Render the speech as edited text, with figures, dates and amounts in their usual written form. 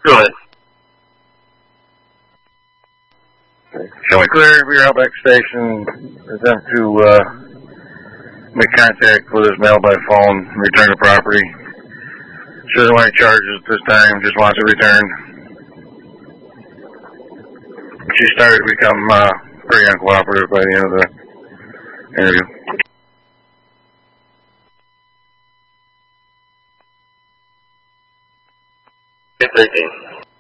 Go ahead. Shall we clear your Outback station? Attempt to make contact with his mail by phone, return the property. She doesn't want any charges at this time, just wants it returned. She started to become pretty uncooperative by the end of the interview. Okay, 13.